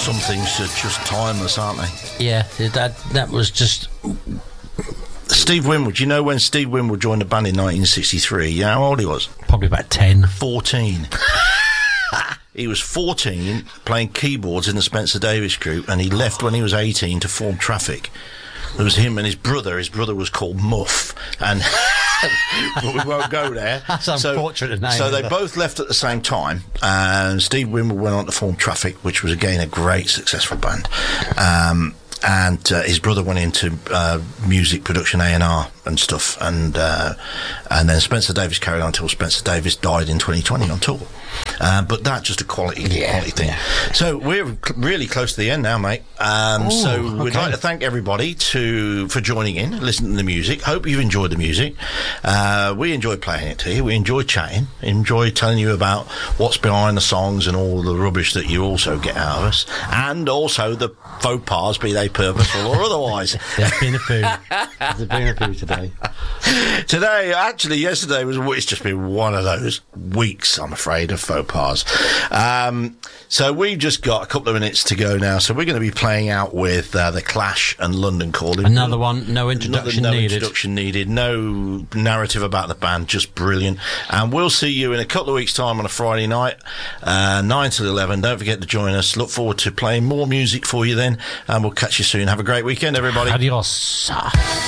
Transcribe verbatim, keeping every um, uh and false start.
some things are just timeless, aren't they? Yeah, that that was just... Steve Winwood, you know when Steve Winwood joined the band in nineteen sixty-three, you know how old he was? Probably about ten. fourteen. He was fourteen, playing keyboards in the Spencer Davis group, and he left when he was eighteen to form Traffic. There was him and his brother. His brother was called Muff, and but we won't go there. That's so, unfortunate name. So they it? both left at the same time, and Steve Winwood went on to form Traffic, which was again a great, successful band. Um, and uh, his brother went into uh, music production, A and R and stuff, and uh, and then Spencer Davis carried on until Spencer Davis died in twenty twenty on tour. Uh, but that's just a quality, yeah, quality thing. Yeah. So we're cl- really close to the end now, mate. Um, Ooh, so we'd okay. like to thank everybody to for joining in, listening to the music. Hope you've enjoyed the music. Uh, we enjoy playing it to you. We enjoy chatting. Enjoy telling you about what's behind the songs and all the rubbish that you also get out of us, and also the faux pas, be they purposeful or otherwise. There's been a few. There's been a few today. Today, actually, yesterday was. It's just been one of those weeks, I'm afraid, of faux pas. Um, so we've just got a couple of minutes to go now. So we're going to be playing out with uh, The Clash and London Calling. Another one, no introduction Another, no needed. introduction needed. No narrative about the band, just brilliant. And we'll see you in a couple of weeks' time on a Friday night, uh, nine till eleven. Don't forget to join us. Look forward to playing more music for you then, and we'll catch you soon. Have a great weekend, everybody. Adios.